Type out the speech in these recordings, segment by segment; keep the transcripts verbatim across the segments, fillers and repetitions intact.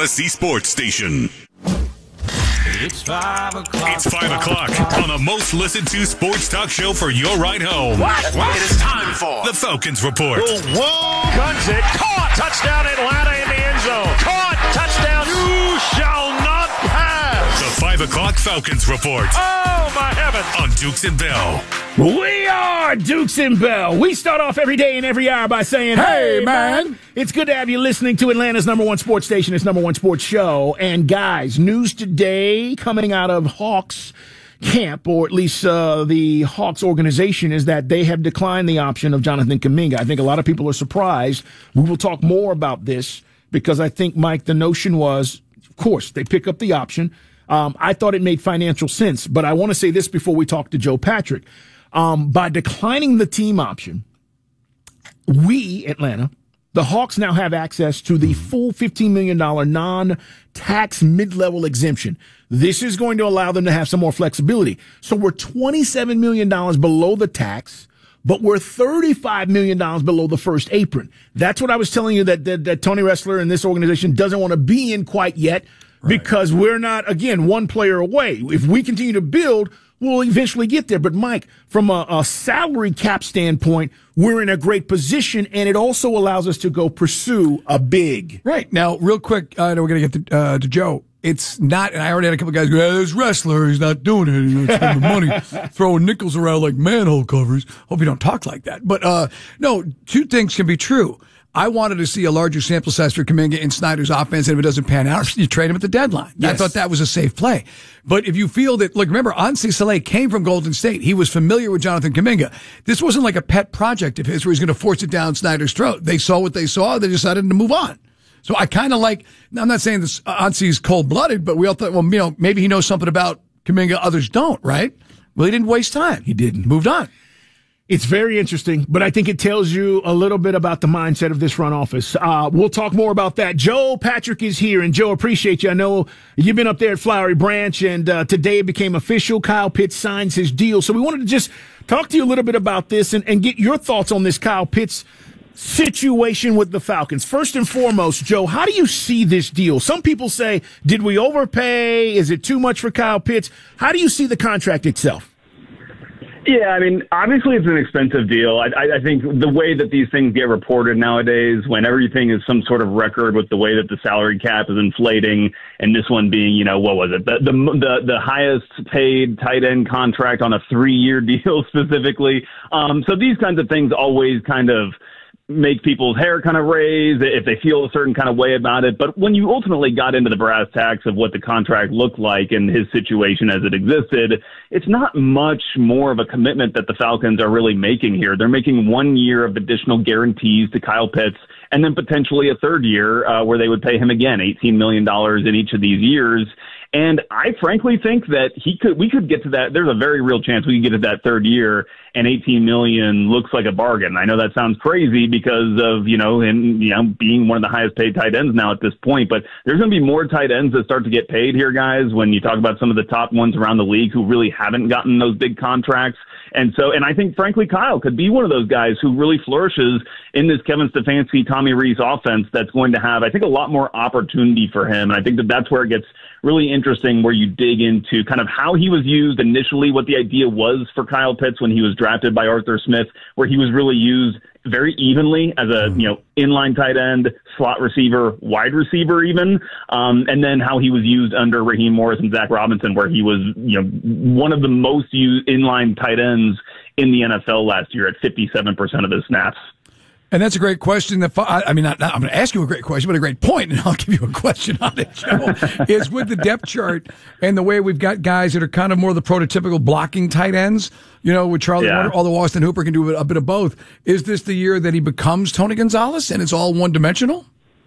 Odyssey Sports Station. It's five o'clock. It's five o'clock on the most listened to sports talk show for your ride home. What? What? It is time for the Falcons Report. Whoa! Guns it. Caught. Touchdown Atlanta in the end zone. Caught. Touchdown. You shall not pass. The five o'clock Falcons Report. Oh, my heavens. On Dukes and Bell. We are Dukes and Bell. We start off every day and every hour by saying, hey, man. It's good to have you listening to Atlanta's number one sports station, its number one sports show. And, guys, news today coming out of Hawks camp, or at least uh, the Hawks organization, is that they have declined the option of Jonathan Kuminga. I think a lot of people are surprised. We will talk more about this because I think, Mike, the notion was, of course, they pick up the option. Um, I thought it made financial sense, but I want to say this before we talk to Joe Patrick. Um, by declining the team option, we, Atlanta, the Hawks now have access to the full fifteen million dollars non-tax mid-level exemption. This is going to allow them to have some more flexibility. So we're twenty-seven million dollars below the tax, but we're thirty-five million dollars below the first apron. That's what I was telling you that, that, that Tony Ressler and this organization doesn't want to be in quite yet, right, because we're not, again, one player away. If we continue to build, we'll eventually get there. But, Mike, from a, a salary cap standpoint, we're in a great position, and it also allows us to go pursue a big. Right. Now, real quick, I know we're going to get to, uh, to Joe. It's not, and I already had a couple guys go, hey, there's Wrestler, he's not doing it, he's not spending money, throwing nickels around like manhole covers. Hope you don't talk like that. But, uh, no, two things can be true. I wanted to see a larger sample size for Kuminga in Snyder's offense, and if it doesn't pan out, you trade him at the deadline. Yes. I thought that was a safe play. But if you feel that, look, remember, Ansi Saleh came from Golden State. He was familiar with Jonathan Kuminga. This wasn't like a pet project of his where he's going to force it down Snyder's throat. They saw what they saw. They decided to move on. So I kind of like, I'm not saying this Ansi's cold-blooded, but we all thought, well, you know, maybe he knows something about Kuminga, others don't, right? Well, he didn't waste time. He didn't. Moved on. It's very interesting, but I think it tells you a little bit about the mindset of this front office. Uh, we'll talk more about that. Joe Patrick is here, and Joe, appreciate you. I know you've been up there at Flowery Branch, and uh, today it became official. Kyle Pitts signs his deal. So we wanted to just talk to you a little bit about this and, and get your thoughts on this Kyle Pitts situation with the Falcons. First and foremost, Joe, how do you see this deal? Some people say, did we overpay? Is it too much for Kyle Pitts? How do you see the contract itself? Yeah, I mean, obviously it's an expensive deal. I, I think the way that these things get reported nowadays, when everything is some sort of record with the way that the salary cap is inflating, and this one being, you know, what was it? The the the, the highest paid tight end contract on a three-year deal specifically. Um, so these kinds of things always kind of make people's hair kind of raise if they feel a certain kind of way about it. But when you ultimately got into the brass tacks of what the contract looked like and his situation as it existed, it's not much more of a commitment that the Falcons are really making here. They're making one year of additional guarantees to Kyle Pitts and then potentially a third year uh, where they would pay him again eighteen million dollars in each of these years. And I frankly think that he could, we could get to that. There's a very real chance we could get to that third year and eighteen million looks like a bargain. I know that sounds crazy because of, you know, him, you know, being one of the highest paid tight ends now at this point, but there's going to be more tight ends that start to get paid here, guys, when you talk about some of the top ones around the league who really haven't gotten those big contracts. And so, and I think, frankly, Kyle could be one of those guys who really flourishes in this Kevin Stefanski, Tommy Rees offense that's going to have, I think, a lot more opportunity for him. And I think that that's where it gets really interesting, where you dig into kind of how he was used initially, what the idea was for Kyle Pitts when he was drafted by Arthur Smith, where he was really used very evenly as a, you know, inline tight end, slot receiver, wide receiver even, um, and then how he was used under Raheem Morris and Zach Robinson, where he was, you know, one of the most used inline tight ends in the N F L last year at fifty-seven percent of his snaps. And that's a great question. That I mean, not, not, I'm going to ask you a great question, but a great point, and I'll give you a question on it, Joe, is with the depth chart and the way we've got guys that are kind of more the prototypical blocking tight ends, you know, with Charlie yeah. Warner, although Austin Hooper can do a bit of both. Is this the year that he becomes Tony Gonzalez and it's all one-dimensional?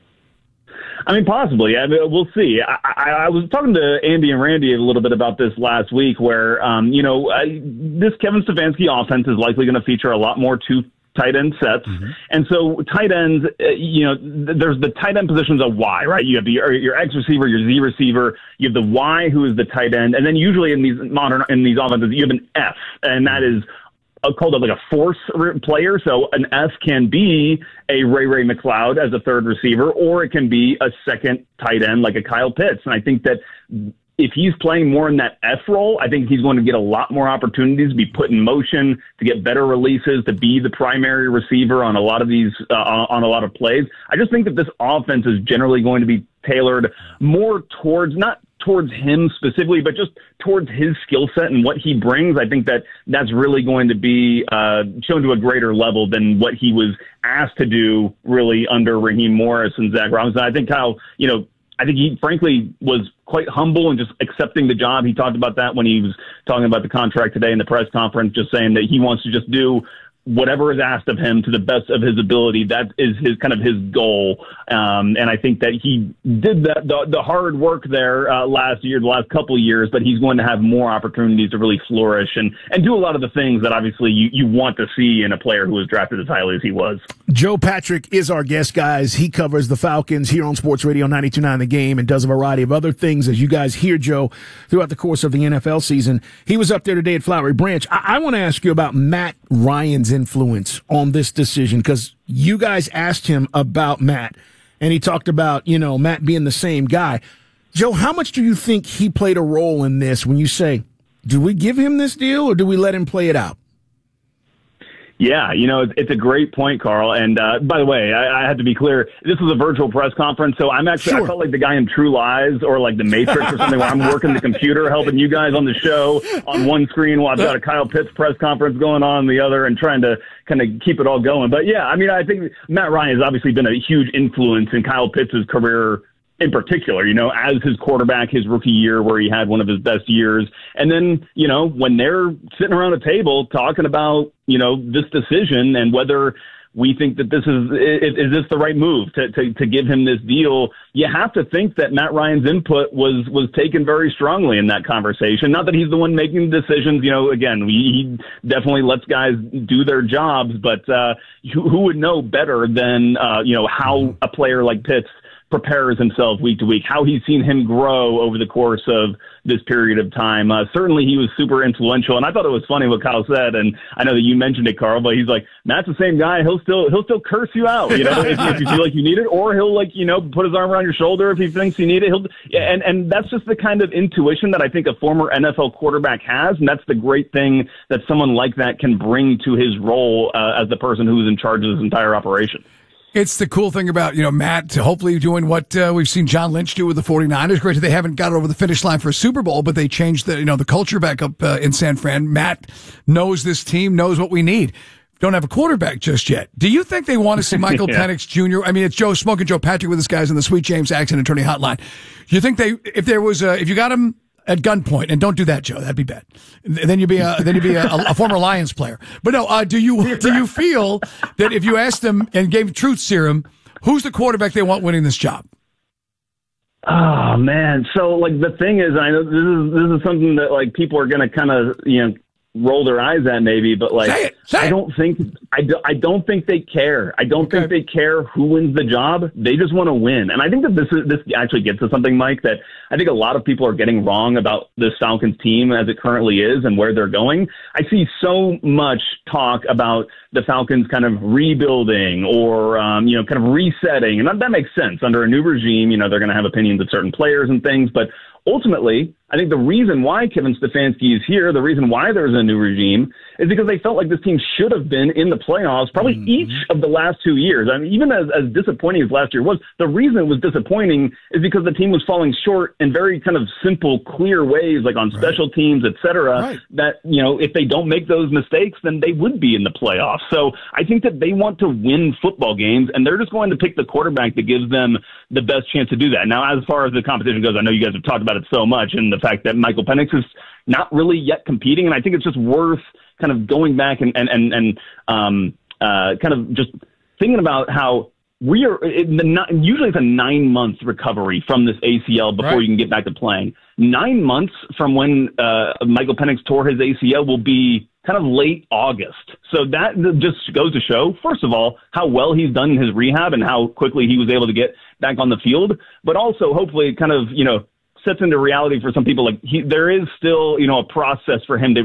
I mean, possibly. I mean, we'll see. I, I, I was talking to Andy and Randy a little bit about this last week where, um, you know, I, this Kevin Stefanski offense is likely going to feature a lot more two tight end sets. Mm-hmm. And so tight ends, uh, you know, th- there's the tight end positions of Y, right? You have your, your X receiver, your Z receiver, you have the Y who is the tight end. And then usually in these modern, in these offenses, you have an F, and that is called it like a force player. So an F can be a Ray Ray McCloud as a third receiver, or it can be a second tight end like a Kyle Pitts. And I think that if he's playing more in that F role, I think he's going to get a lot more opportunities to be put in motion, to get better releases, to be the primary receiver on a lot of these, uh, on a lot of plays. I just think that this offense is generally going to be tailored more towards, not towards him specifically, but just towards his skill set and what he brings. I think that that's really going to be uh, shown to a greater level than what he was asked to do really under Raheem Morris and Zach Robinson. I think Kyle, you know, I think he frankly was quite humble and just accepting the job. He talked about that when he was talking about the contract today in the press conference, just saying that he wants to just do whatever is asked of him to the best of his ability. That is his kind of his goal. Um, and I think that he did the, the, the hard work there uh, last year, the last couple of years, but he's going to have more opportunities to really flourish and, and do a lot of the things that obviously you, you want to see in a player who was drafted as highly as he was. Joe Patrick is our guest, guys. He covers the Falcons here on Sports Radio ninety-two point nine The Game and does a variety of other things, as you guys hear Joe throughout the course of the N F L season. He was up there today at Flowery Branch. I, I want to ask you about Matt Ryan's influence on this decision, because you guys asked him about Matt, and he talked about, you know, Matt being the same guy. Joe, how much do you think he played a role in this when you say, do we give him this deal or do we let him play it out? Yeah, you know, it's a great point, Carl. And uh, by the way, I, I have to be clear, this was a virtual press conference, so I'm actually, sure. I felt like the guy in True Lies or like The Matrix or something where I'm working the computer, helping you guys on the show on one screen while I've got a Kyle Pitts press conference going on, on the other, and trying to kind of keep it all going. But yeah, I mean, I think Matt Ryan has obviously been a huge influence in Kyle Pitts' career in particular, you know, as his quarterback, his rookie year where he had one of his best years. And then, you know, when they're sitting around a table talking about, you know, this decision and whether we think that this is, is, is this the right move to, to, to give him this deal, you have to think that Matt Ryan's input was, was taken very strongly in that conversation. Not that he's the one making the decisions. You know, again, he definitely lets guys do their jobs, but uh, who, who would know better than, uh, you know, how a player like Pitts prepares himself week to week, how he's seen him grow over the course of this period of time. Uh, certainly he was super influential, and I thought it was funny what Kyle said, and I know that you mentioned it, Carl, but he's like, Matt's the same guy. He'll still he'll still curse you out, you know, if, if you feel like you need it, or he'll, like, you know, put his arm around your shoulder if he thinks you need it. He'll and and that's just the kind of intuition that I think a former N F L quarterback has, and that's the great thing that someone like that can bring to his role uh, as the person who's in charge of this entire operation. It's the cool thing about, you know, Matt hopefully doing what uh, we've seen John Lynch do with the 49ers. Great that they haven't got over the finish line for a Super Bowl, but they changed the, you know, the culture back up uh, in San Fran. Matt knows this team, knows what we need. Don't have a quarterback just yet. Do you think they want to see Michael yeah. Penix Junior? I mean, it's Joe Smoking Joe Patrick with his guys in the Sweet James Accident Attorney Hotline. Do you think they, if there was a, if you got him at gunpoint, and don't do that, Joe, that'd be bad. Then you'd be a, then you'd be a, a former Lions player. But no, uh, do you, do you feel that if you asked them and gave truth serum, who's the quarterback they want winning this job? Oh man. So like the thing is, I know this is, this is something that like people are going to kind of, you know, roll their eyes at maybe, but like, say it, say I don't think, I, do, I don't think they care. I don't okay. think they care who wins the job. They just want to win. And I think that this is, this actually gets to something, Mike, that I think a lot of people are getting wrong about this Falcons team as it currently is and where they're going. I see so much talk about the Falcons kind of rebuilding or, um, you know, kind of resetting. And that, that makes sense. Under a new regime, you know, they're going to have opinions of certain players and things, but ultimately, I think the reason why Kevin Stefanski is here, the reason why there's a new regime, is because they felt like this team should have been in the playoffs probably mm-hmm. each of the last two years. I mean, even as, as disappointing as last year was, the reason it was disappointing is because the team was falling short in very kind of simple, clear ways, like on special right. teams, et cetera, right. that, you know, if they don't make those mistakes, then they would be in the playoffs. So I think that they want to win football games, and they're just going to pick the quarterback that gives them the best chance to do that. Now, as far as the competition goes, I know you guys have talked about it so much, and the fact that Michael Penix is not really yet competing, and I think it's just worth kind of going back and and and, and um, uh, kind of just thinking about how we are. In the, usually, it's a nine-month recovery from this A C L before right. you can get back to playing. Nine months from when uh, Michael Penix tore his A C L will be kind of late August. So that just goes to show, first of all, how well he's done in his rehab and how quickly he was able to get back on the field, but also hopefully kind of, you know, sets into reality for some people. Like he, there is still, you know, a process for him to